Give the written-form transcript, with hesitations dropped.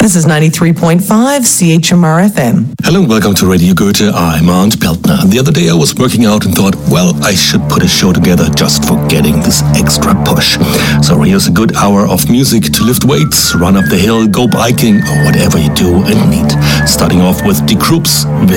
This is 93.5 CHMR FM. Hello and welcome to Radio Goethe. I'm Arndt Peltner. The other day I was working out and thought, well, I should put a show together just for getting this extra push. So here's a good hour of music to lift weights, run up the hill, go biking, or whatever you do and need. Starting off with Die Krupps,